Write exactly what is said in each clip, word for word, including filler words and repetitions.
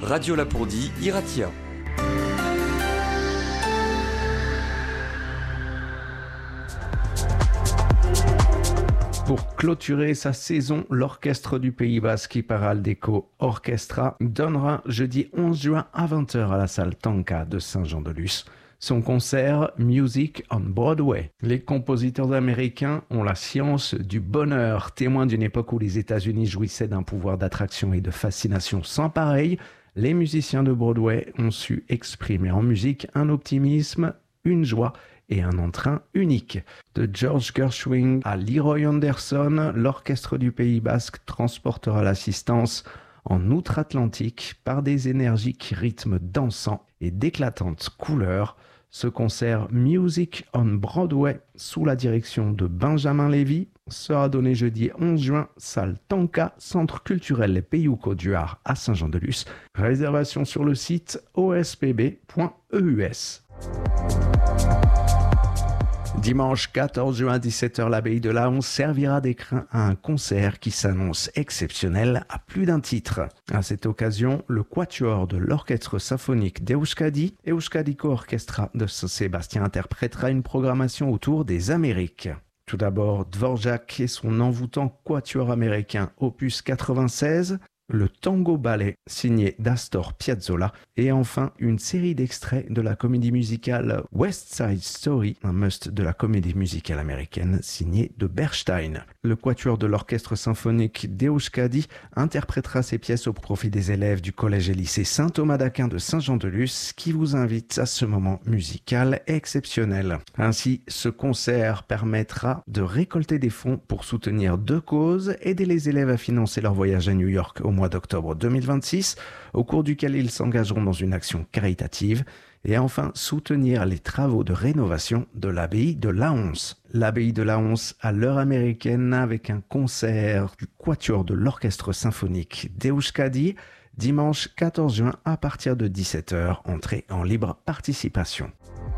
Radio Lapourdie, Iratia. Pour clôturer sa saison, l'orchestre du Pays Basque Iparraldeko Orchestra donnera jeudi onze juin à vingt heures à la salle Tanka de Saint-Jean-de-Luz son concert Music on Broadway. Les compositeurs américains ont la science du bonheur, témoins d'une époque où les États-Unis jouissaient d'un pouvoir d'attraction et de fascination sans pareil. Les musiciens de Broadway ont su exprimer en musique un optimisme, une joie et un entrain unique. De George Gershwin à Leroy Anderson, l'orchestre du Pays Basque transportera l'assistance en outre-Atlantique par des énergiques rythmes dansants et d'éclatantes couleurs. Ce concert Music on Broadway, sous la direction de Benjamin Lévy, sera donné jeudi onze juin, salle Tanka, Centre culturel Les Payouco du Har à Saint-Jean-de-Luz. Réservation sur le site o s p b point e u s. Dimanche quatorze juin à dix-sept heures, l'abbaye de Laons servira d'écrin à un concert qui s'annonce exceptionnel à plus d'un titre. À cette occasion, le quatuor de l'orchestre symphonique d'Euskadi, Euskadiko Orchestra de Saint-Sébastien, interprétera une programmation autour des Amériques. Tout d'abord, Dvorak et son envoûtant quatuor américain opus quatre-vingt-seize, le Tango Ballet signé d'Astor Piazzolla et enfin une série d'extraits de la comédie musicale West Side Story, un must de la comédie musicale américaine signée de Bernstein. Le quatuor de l'orchestre symphonique d'Euskadi interprétera ces pièces au profit des élèves du collège et lycée Saint-Thomas d'Aquin de Saint-Jean-de-Luz qui vous invite à ce moment musical exceptionnel. Ainsi, ce concert permettra de récolter des fonds pour soutenir deux causes, aider les élèves à financer leur voyage à New York au mois d'octobre deux mille vingt-six, au cours duquel ils s'engageront dans une action caritative, et enfin soutenir les travaux de rénovation de l'abbaye de Laons. L'abbaye de Laons à l'heure américaine avec un concert du quatuor de l'orchestre symphonique d'Euskadi, dimanche quatorze juin à partir de dix-sept heures, entrée en libre participation.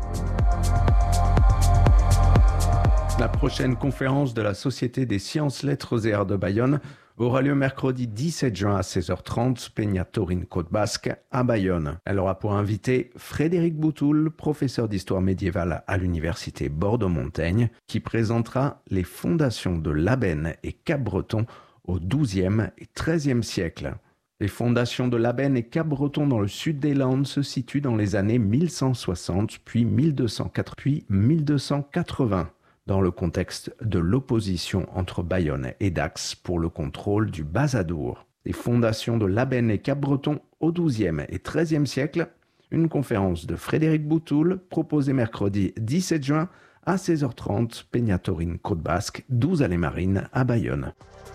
La prochaine conférence de la Société des sciences, lettres et arts de Bayonne aura lieu mercredi dix-sept juin à seize heures trente, Peña Torin Côte Basque, à Bayonne. Elle aura pour invité Frédéric Boutoul, professeur d'histoire médiévale à l'université Bordeaux-Montaigne, qui présentera les fondations de Labenne et Cap-Breton au douzième et treizième siècle. Les fondations de Labenne et Cap-Breton dans le sud des Landes se situent dans les années mille cent soixante, puis mille deux cent quatre, puis mille deux cent quatre-vingts. Dans le contexte de l'opposition entre Bayonne et Dax pour le contrôle du Bas-Adour. Les fondations de Labenne et Cap-Breton au douzième et treizième siècle, une conférence de Frédéric Boutoul proposée mercredi dix-sept juin à seize heures trente, Peña Torin Côte Basque, douze allées Marines à Bayonne.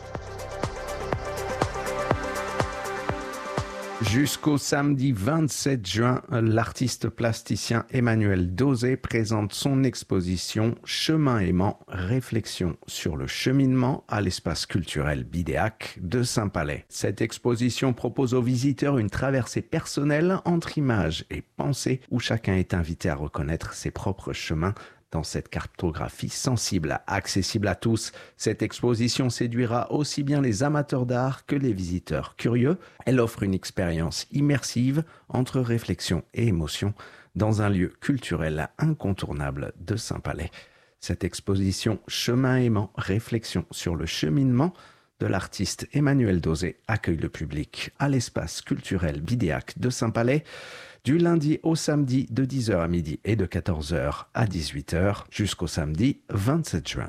Jusqu'au samedi vingt-sept juin, l'artiste plasticien Emmanuel Dosé présente son exposition Chemin aimant, réflexion sur le cheminement à l'espace culturel Bidéac de Saint-Palais. Cette exposition propose aux visiteurs une traversée personnelle entre images et pensées où chacun est invité à reconnaître ses propres chemins dans cette cartographie sensible, accessible à tous. Cette exposition séduira aussi bien les amateurs d'art que les visiteurs curieux. Elle offre une expérience immersive entre réflexion et émotion dans un lieu culturel incontournable de Saint-Palais. Cette exposition Chemin aimant, réflexion sur le cheminement de l'artiste Emmanuel Dosé accueille le public à l'espace culturel Bidéac de Saint-Palais du lundi au samedi de dix heures à midi et de quatorze heures à dix-huit heures jusqu'au samedi vingt-sept juin.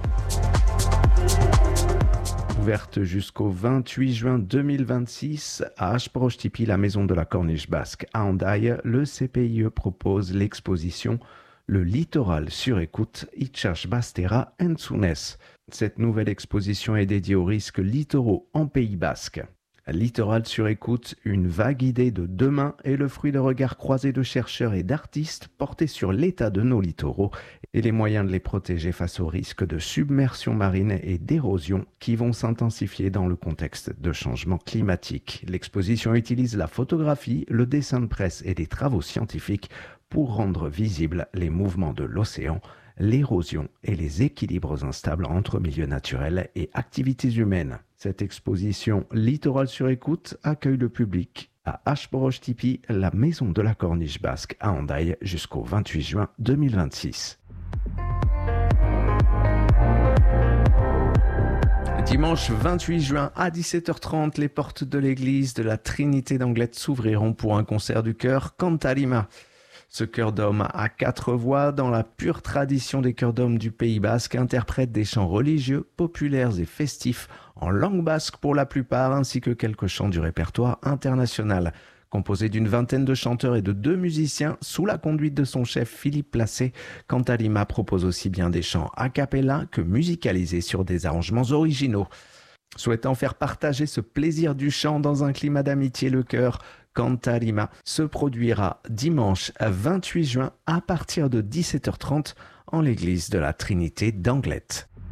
Ouverte jusqu'au vingt-huit juin deux mille vingt-six à Ashprochtipi, la maison de la Corniche basque à Hendaye, le C P I E propose l'exposition Le littoral sur écoute, Itchach Bastera Entzunez. Cette nouvelle exposition est dédiée aux risques littoraux en Pays basque. Littoral sur écoute, une vague idée de demain est le fruit de regards croisés de chercheurs et d'artistes portés sur l'état de nos littoraux et les moyens de les protéger face aux risques de submersion marine et d'érosion qui vont s'intensifier dans le contexte de changement climatique. L'exposition utilise la photographie, le dessin de presse et des travaux scientifiques pour rendre visibles les mouvements de l'océan, l'érosion et les équilibres instables entre milieux naturels et activités humaines. Cette exposition Littoral sur écoute accueille le public à Ashborough-Tipi, la maison de la Corniche basque à Hendaye jusqu'au vingt-huit juin deux mille vingt-six. Dimanche vingt-huit juin à dix-sept heures trente, les portes de l'église de la Trinité d'Anglet s'ouvriront pour un concert du chœur Cantarima. Ce chœur d'hommes à quatre voix, dans la pure tradition des chœurs d'hommes du Pays basque, interprète des chants religieux, populaires et festifs, en langue basque pour la plupart, ainsi que quelques chants du répertoire international. Composé d'une vingtaine de chanteurs et de deux musiciens, sous la conduite de son chef Philippe Placé, Cantarima propose aussi bien des chants a cappella que musicalisés sur des arrangements originaux. Souhaitant faire partager ce plaisir du chant dans un climat d'amitié, le chœur Cantarima se produira dimanche vingt-huit juin à partir de dix-sept heures trente en l'église de la Trinité d'Anglet.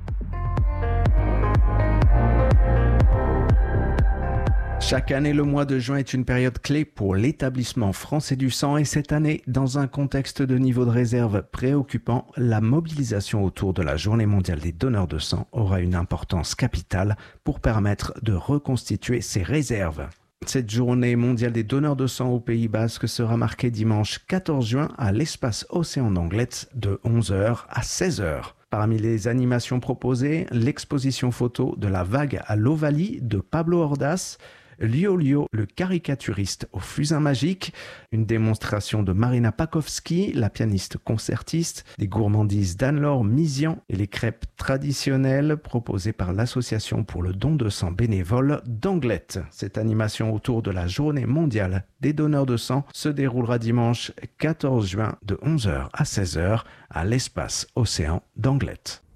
Chaque année, le mois de juin est une période clé pour l'établissement français du sang et cette année, dans un contexte de niveau de réserve préoccupant, la mobilisation autour de la Journée mondiale des donneurs de sang aura une importance capitale pour permettre de reconstituer ces réserves. Cette Journée mondiale des donneurs de sang au Pays basque sera marquée dimanche quatorze juin à l'espace Océan d'Anglet de onze heures à seize heures. Parmi les animations proposées, l'exposition photo de la vague à l'Ovalie de Pablo Ordaz, Lio Lio, le caricaturiste au fusain magique, une démonstration de Marina Pakowski, la pianiste concertiste, des gourmandises d'Anne-Laure Misian et les crêpes traditionnelles proposées par l'association pour le don de sang bénévole d'Anglet. Cette animation autour de la Journée mondiale des donneurs de sang se déroulera dimanche quatorze juin de onze heures à seize heures à l'espace Océan d'Anglet.